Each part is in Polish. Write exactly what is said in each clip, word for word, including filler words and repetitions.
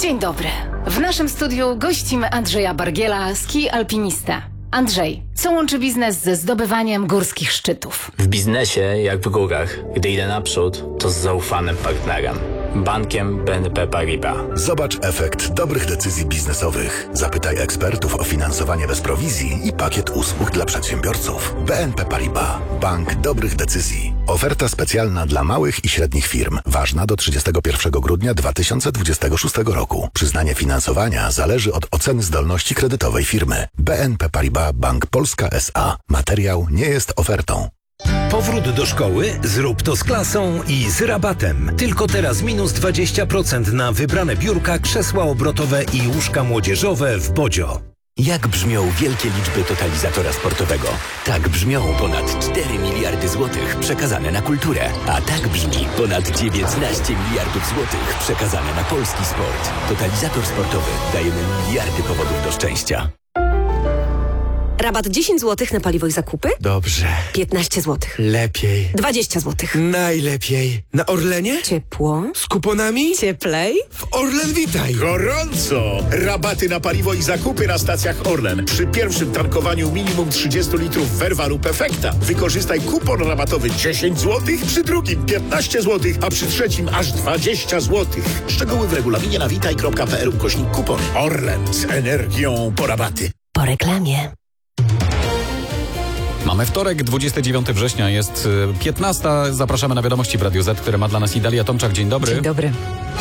Dzień dobry. W naszym studiu gościmy Andrzeja Bargiela, ski alpinista. Andrzej, co łączy biznes ze zdobywaniem górskich szczytów? W biznesie, jak w górach, gdy idę naprzód, to z zaufanym partnerem. Bankiem B N P Paribas. Zobacz efekt dobrych decyzji biznesowych. Zapytaj ekspertów o finansowanie bez prowizji i pakiet usług dla przedsiębiorców. B N P Paribas. Bank dobrych decyzji. Oferta specjalna dla małych i średnich firm. Ważna do trzydziestego pierwszego grudnia dwa tysiące dwudziestego szóstego roku. Przyznanie finansowania zależy od oceny zdolności kredytowej firmy. B N P Paribas Bank Polska S A. Materiał nie jest ofertą. Powrót do szkoły? Zrób to z klasą i z rabatem. Tylko teraz minus dwadzieścia procent na wybrane biurka, krzesła obrotowe i łóżka młodzieżowe w Bodzio. Jak brzmią wielkie liczby totalizatora sportowego? Tak brzmią ponad cztery miliardy złotych przekazane na kulturę. A tak brzmi ponad dziewiętnaście miliardów złotych przekazane na polski sport. Totalizator sportowy. Dajemy miliardy powodów do szczęścia. Rabat dziesięć złotych na paliwo i zakupy? Dobrze. piętnaście złotych. Lepiej. dwadzieścia złotych. Najlepiej. Na Orlenie? Ciepło. Z kuponami? Cieplej. W Orlen Witaj. Gorąco! Rabaty na paliwo i zakupy na stacjach Orlen. Przy pierwszym tankowaniu minimum trzydzieści litrów Verva lub Efekta. Wykorzystaj kupon rabatowy dziesięć złotych, przy drugim piętnaście złotych, a przy trzecim aż dwadzieścia złotych. Szczegóły w regulaminie na witaj kropka p l ukośnik kupon. Orlen z energią po rabaty. Po reklamie. Mamy wtorek, dwudziestego dziewiątego września, jest piętnasta. Zapraszamy na wiadomości w Radio Z, które ma dla nas Idalia Tomczak. Dzień dobry. Dzień dobry.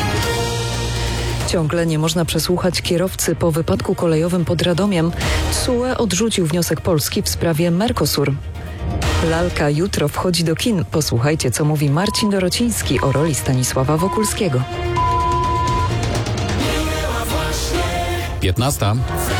Ciągle nie można przesłuchać kierowcy po wypadku kolejowym pod Radomiem. T S U E odrzucił wniosek Polski w sprawie Mercosur. Lalka jutro wchodzi do kin. Posłuchajcie, co mówi Marcin Dorociński o roli Stanisława Wokulskiego. piętnasta.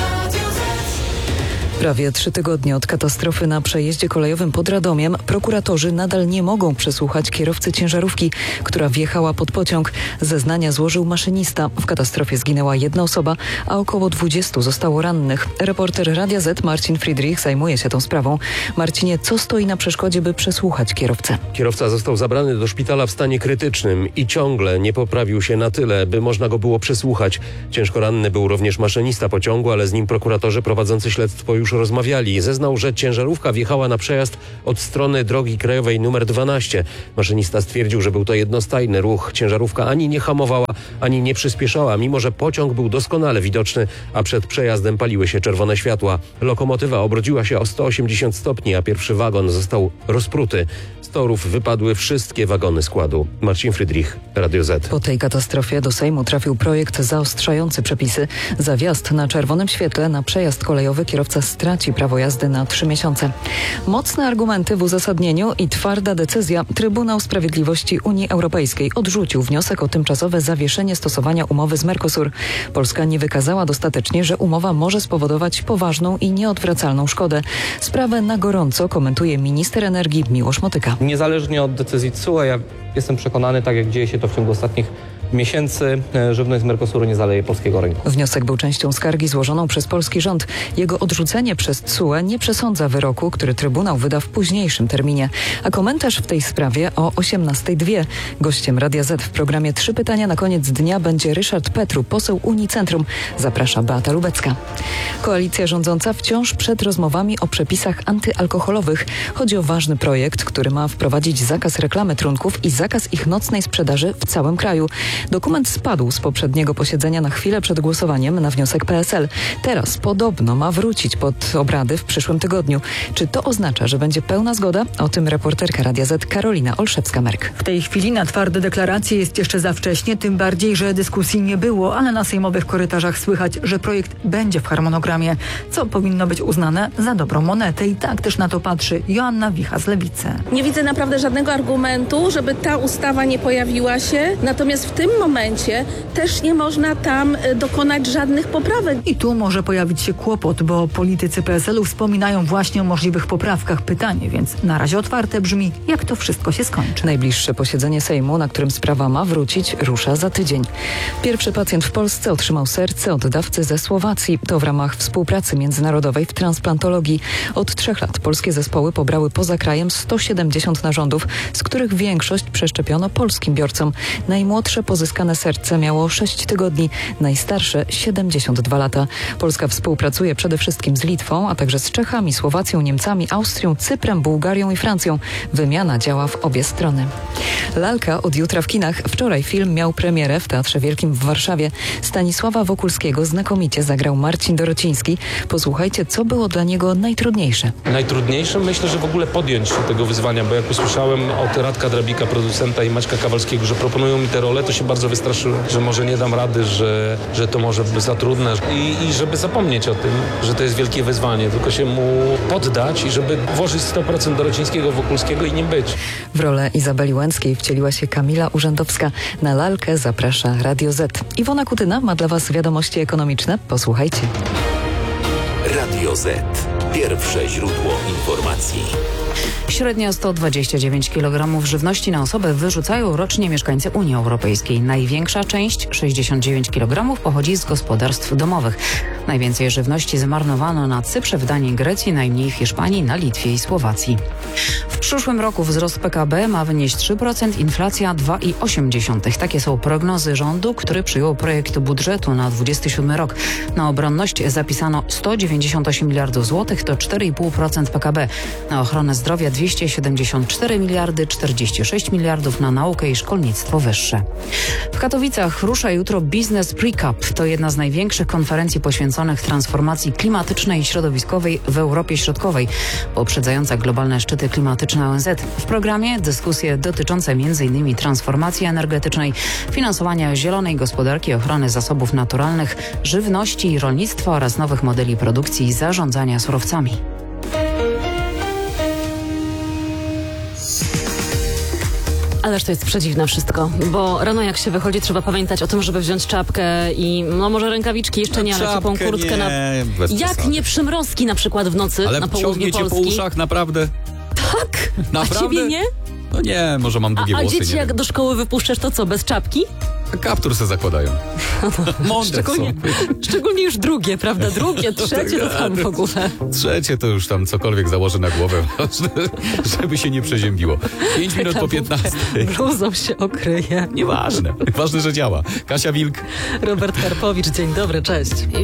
Prawie trzy tygodnie od katastrofy na przejeździe kolejowym pod Radomiem prokuratorzy nadal nie mogą przesłuchać kierowcy ciężarówki, która wjechała pod pociąg. Zeznania złożył maszynista. W katastrofie zginęła jedna osoba, a około dwudziestu zostało rannych. Reporter Radia Z Marcin Friedrich zajmuje się tą sprawą. Marcinie, co stoi na przeszkodzie, by przesłuchać kierowcę? Kierowca został zabrany do szpitala w stanie krytycznym i ciągle nie poprawił się na tyle, by można go było przesłuchać. Ciężko ranny był również maszynista pociągu, ale z nim prokuratorzy prowadzący śledztwo już rozmawiali. Zeznał, że ciężarówka wjechała na przejazd od strony drogi krajowej numer dwanaście. Maszynista stwierdził, że był to jednostajny ruch. Ciężarówka ani nie hamowała, ani nie przyspieszała, mimo że pociąg był doskonale widoczny, a przed przejazdem paliły się czerwone światła. Lokomotywa obróciła się o sto osiemdziesiąt stopni, a pierwszy wagon został rozpruty. Z torów wypadły wszystkie wagony składu. Marcin Friedrich, Radio Z. Po tej katastrofie do Sejmu trafił projekt zaostrzający przepisy. Za wjazd na czerwonym świetle na przejazd kolejowy kierowca straci prawo jazdy na trzy miesiące. Mocne argumenty w uzasadnieniu i twarda decyzja. Trybunał Sprawiedliwości Unii Europejskiej odrzucił wniosek o tymczasowe zawieszenie stosowania umowy z Mercosur. Polska nie wykazała dostatecznie, że umowa może spowodować poważną i nieodwracalną szkodę. Sprawę na gorąco komentuje minister energii Miłosz Motyka. Niezależnie od decyzji T S U E, ja jestem przekonany, tak jak dzieje się to w ciągu ostatnich miesięcy, żywność z Mercosuru nie zaleje polskiego rynku. Wniosek był częścią skargi złożoną przez polski rząd. Jego odrzucenie przez T S U E nie przesądza wyroku, który Trybunał wyda w późniejszym terminie. A komentarz w tej sprawie o osiemnastej dwie. Gościem Radia Z w programie Trzy pytania na koniec dnia będzie Ryszard Petru, poseł Unii Centrum. Zaprasza Beata Lubecka. Koalicja rządząca wciąż przed rozmowami o przepisach antyalkoholowych. Chodzi o ważny projekt, który ma wprowadzić zakaz reklamy trunków i zakaz ich nocnej sprzedaży w całym kraju. Dokument spadł z poprzedniego posiedzenia na chwilę przed głosowaniem na wniosek P S L. Teraz podobno ma wrócić pod obrady w przyszłym tygodniu. Czy to oznacza, że będzie pełna zgoda? O tym reporterka Radia Z Karolina Olszewska-Merk. W tej chwili na twarde deklaracje jest jeszcze za wcześnie, tym bardziej, że dyskusji nie było, ale na sejmowych korytarzach słychać, że projekt będzie w harmonogramie, co powinno być uznane za dobrą monetę. I tak też na to patrzy Joanna Wicha z Lewicy. Nie widzę naprawdę żadnego argumentu, żeby ta ustawa nie pojawiła się, natomiast w tym momencie też nie można tam dokonać żadnych poprawek. I tu może pojawić się kłopot, bo politycy P S L u wspominają właśnie o możliwych poprawkach. Pytanie więc na razie otwarte brzmi, jak to wszystko się skończy. Najbliższe posiedzenie Sejmu, na którym sprawa ma wrócić, rusza za tydzień. Pierwszy pacjent w Polsce otrzymał serce od dawcy ze Słowacji. To w ramach współpracy międzynarodowej w transplantologii. Od trzech lat polskie zespoły pobrały poza krajem sto siedemdziesiąt narządów, z których większość przeszczepiono polskim biorcom. Najmłodsze poza pozyskane serce miało sześć tygodni, najstarsze siedemdziesiąt dwa lata. Polska współpracuje przede wszystkim z Litwą, a także z Czechami, Słowacją, Niemcami, Austrią, Cyprem, Bułgarią i Francją. Wymiana działa w obie strony. Lalka od jutra w kinach. Wczoraj film miał premierę w Teatrze Wielkim w Warszawie. Stanisława Wokulskiego znakomicie zagrał Marcin Dorociński. Posłuchajcie, co było dla niego najtrudniejsze. Najtrudniejsze myślę, że w ogóle podjąć się tego wyzwania, bo jak usłyszałem od Radka Drabika, producenta, i Maćka Kawalskiego, że proponują mi te role, to się bardzo wystraszyłem, że może nie dam rady, że, że to może być za trudne I, i żeby zapomnieć o tym, że to jest wielkie wyzwanie, tylko się mu poddać i żeby włożyć sto procent Dorocińskiego, Wokulskiego i nim być. W rolę Izabeli Łęckiej wcieliła się Kamila Urzędowska. Na lalkę zaprasza Radio Z. Iwona Kutyna ma dla Was wiadomości ekonomiczne. Posłuchajcie. Radio Z. Pierwsze źródło informacji. Średnio sto dwadzieścia dziewięć kilogramów żywności na osobę wyrzucają rocznie mieszkańcy Unii Europejskiej. Największa część, sześćdziesiąt dziewięć kilogramów, pochodzi z gospodarstw domowych. Najwięcej żywności zmarnowano na Cyprze, w Danii, Grecji, najmniej w Hiszpanii, na Litwie i Słowacji. W przyszłym roku wzrost P K B ma wynieść trzy procent, inflacja dwa i osiem dziesiątych. Takie są prognozy rządu, który przyjął projekt budżetu na dwudziesty siódmy rok. Na obronność zapisano sto dziewięćdziesiąt osiem miliardów złotych, to cztery i pół procent P K B. Na ochronę zdrowia dwieście siedemdziesiąt cztery miliardy, czterdzieści sześć miliardów na naukę i szkolnictwo wyższe. W Katowicach rusza jutro Business Pre-Cup. To jedna z największych konferencji poświęconych transformacji klimatycznej i środowiskowej w Europie Środkowej, poprzedzająca globalne szczyty klimatyczne O N Z. W programie dyskusje dotyczące między innymi transformacji energetycznej, finansowania zielonej gospodarki, ochrony zasobów naturalnych, żywności i rolnictwa oraz nowych modeli produkcji i zarządzania surowcami. Ależ to jest przedziwne wszystko, bo rano jak się wychodzi, trzeba pamiętać o tym, żeby wziąć czapkę i no może rękawiczki jeszcze nie, ale ciepłą kurtkę nie, na... Jak nie przymrozki na przykład w nocy ale na południu Polski. Ale po uszach, naprawdę? Tak? Naprawdę? A ciebie nie? No nie, może mam długie a, a włosy. dzieci nie jak wiem. do szkoły wypuszczasz, to co, bez czapki? Kaptur se zakładają. Mądre szczególnie, szczególnie już drugie, prawda? Drugie, trzecie to tam w ogóle. Trzecie to już tam cokolwiek założy na głowę, żeby się nie przeziębiło. Pięć minut po piętnastej. Bluzą się okryje. Nieważne. Ważne, że działa. Kasia Wilk. Robert Karpowicz, dzień dobry, cześć.